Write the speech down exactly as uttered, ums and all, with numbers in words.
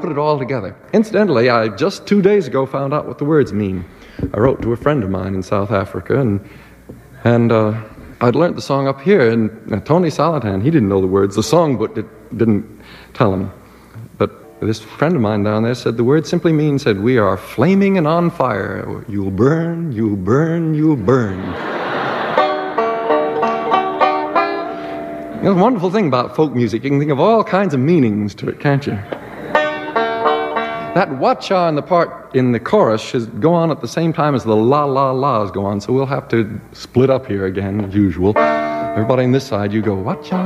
put it all together. Incidentally, I just two days ago found out what the words mean. I wrote to a friend of mine in South Africa, and and uh, I'd learned the song up here, and uh, Tony Salatin, he didn't know the words. The songbook did, didn't tell him. But this friend of mine down there said the word simply means, said, we are flaming and on fire. You'll burn, you'll burn, you'll burn. You know, the wonderful thing about folk music, you can think of all kinds of meanings to it, can't you? That wah-cha in the part in the chorus should go on at the same time as the la-la-las go on, so we'll have to split up here again, as usual. Everybody on this side, you go wah-cha.